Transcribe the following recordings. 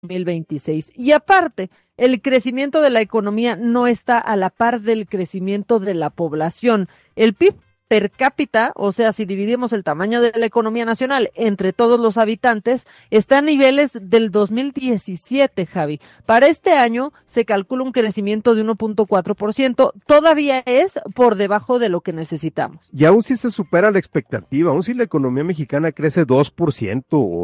2026. Y aparte, el crecimiento de la economía no está a la par del crecimiento de la población. El PIB per cápita, o sea, si dividimos el tamaño de la economía nacional entre todos los habitantes, está a niveles del 2017, Javi. Para este año se calcula un crecimiento de 1.4%, todavía es por debajo de lo que necesitamos. Y aún si se supera la expectativa, aún si la economía mexicana crece 2% o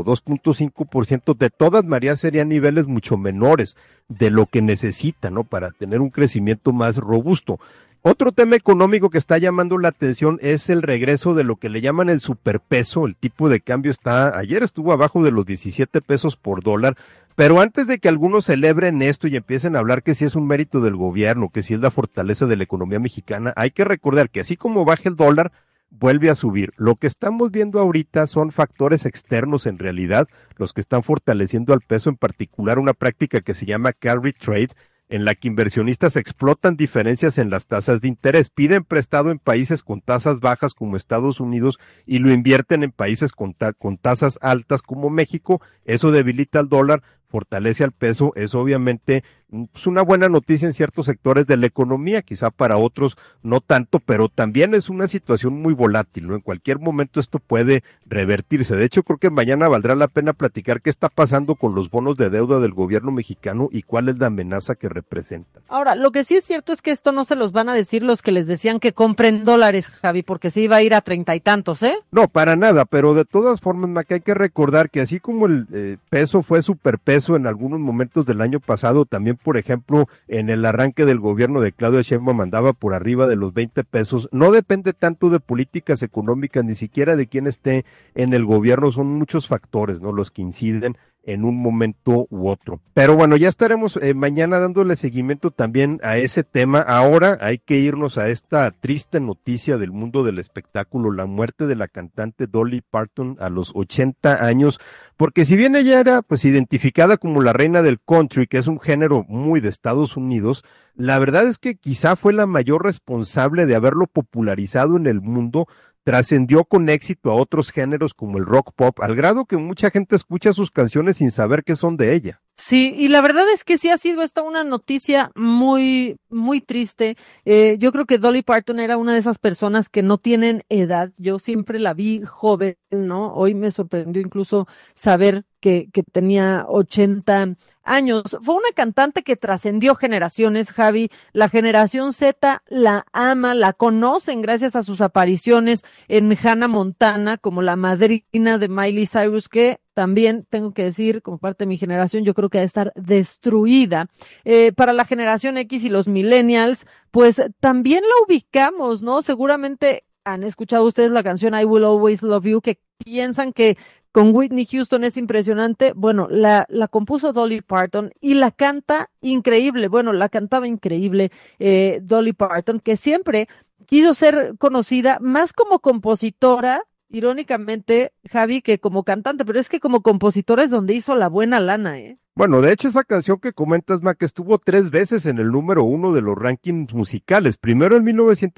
2.5%, de todas maneras serían niveles mucho menores de lo que necesita, ¿no? Para tener un crecimiento más robusto. Otro tema económico que está llamando la atención es el regreso de lo que le llaman el superpeso. El tipo de cambio ayer estuvo abajo de los 17 pesos por dólar, pero antes de que algunos celebren esto y empiecen a hablar que si es un mérito del gobierno, que si es la fortaleza de la economía mexicana, hay que recordar que así como baja el dólar, vuelve a subir. Lo que estamos viendo ahorita son factores externos en realidad, los que están fortaleciendo al peso, en particular una práctica que se llama carry trade, en la que inversionistas explotan diferencias en las tasas de interés, piden prestado en países con tasas bajas como Estados Unidos y lo invierten en países con tasas altas como México. Eso debilita al dólar, fortalece al peso, es obviamente una buena noticia en ciertos sectores de la economía, quizá para otros no tanto, pero también es una situación muy volátil, ¿no? En cualquier momento esto puede revertirse. De hecho, creo que mañana valdrá la pena platicar qué está pasando con los bonos de deuda del gobierno mexicano y cuál es la amenaza que representan. Ahora, lo que sí es cierto es que esto no se los van a decir los que les decían que compren dólares, Javi, porque se iba a ir a 30 y tantos, ¿eh? No, para nada, pero de todas formas, Maca, hay que recordar que así como el peso fue superpeso en algunos momentos del año pasado, también, por ejemplo, en el arranque del gobierno de Claudia Sheinbaum andaba por arriba de los 20 pesos. No depende tanto de políticas económicas, ni siquiera de quién esté en el gobierno, son muchos factores, ¿no? Los que inciden en un momento u otro. Pero bueno, ya estaremos mañana dándole seguimiento también a ese tema. Ahora hay que irnos a esta triste noticia del mundo del espectáculo, la muerte de la cantante Dolly Parton a los 80 años, porque si bien ella era pues identificada como la reina del country, que es un género muy de Estados Unidos, la verdad es que quizá fue la mayor responsable de haberlo popularizado en el mundo. Trascendió con éxito a otros géneros como el rock pop, al grado que mucha gente escucha sus canciones sin saber que son de ella. Sí, y la verdad es que sí ha sido esta una noticia muy, muy triste. Yo creo que Dolly Parton era una de esas personas que no tienen edad. Yo siempre la vi joven, ¿no? Hoy me sorprendió incluso saber que tenía 80 años. Fue una cantante que trascendió generaciones, Javi. La generación Z la ama, la conocen gracias a sus apariciones en Hannah Montana como la madrina de Miley Cyrus, que también tengo que decir, como parte de mi generación, yo creo que va a estar destruida. Para la generación X y los millennials, pues también la ubicamos, ¿no? Seguramente han escuchado ustedes la canción I Will Always Love You, que piensan que con Whitney Houston es impresionante. Bueno, la compuso Dolly Parton y la canta increíble. Bueno, la cantaba increíble Dolly Parton, que siempre quiso ser conocida más como compositora, irónicamente, Javi, que como cantante, pero es que como compositora es donde hizo la buena lana, ¿eh? Bueno, de hecho esa canción que comentas, Mac, estuvo 3 veces en el número 1 de los rankings musicales, primero en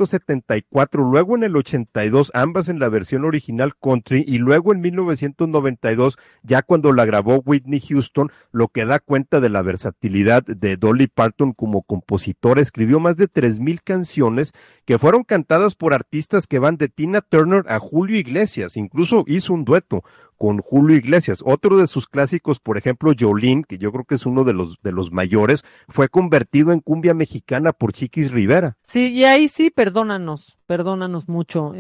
1974, luego en el 82, ambas en la versión original country, y luego en 1992, ya cuando la grabó Whitney Houston, lo que da cuenta de la versatilidad de Dolly Parton como compositora. Escribió más de 3,000 canciones que fueron cantadas por artistas que van de Tina Turner a Julio Iglesias, incluso hizo un dueto con Julio Iglesias. Otro de sus clásicos, por ejemplo, Jolene, que yo creo que es uno de los mayores, fue convertido en cumbia mexicana por Chiquis Rivera. Sí, y ahí sí, perdónanos mucho,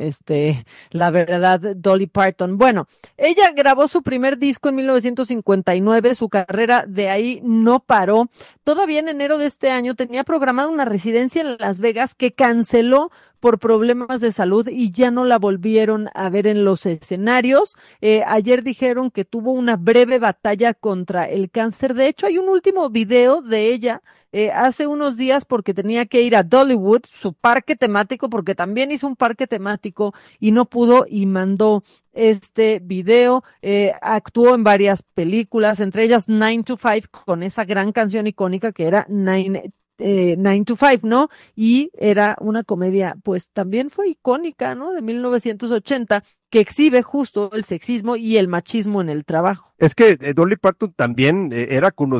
la verdad, Dolly Parton. Bueno, ella grabó su primer disco en 1959, su carrera de ahí no paró. Todavía en enero de este año tenía programada una residencia en Las Vegas que canceló por problemas de salud y ya no la volvieron a ver en los escenarios. Ayer dijeron que tuvo una breve batalla contra el cáncer. De hecho, hay un último video de ella hace unos días porque tenía que ir a Dollywood, su parque temático, porque también hizo un parque temático y no pudo y mandó este video. Actuó en varias películas, entre ellas 9 to 5, con esa gran canción icónica que era 9 Nine to Five, ¿no? Y era una comedia, pues también fue icónica, ¿no? De 1980, que exhibe justo el sexismo y el machismo en el trabajo. Es que Dolly Parton también era conocida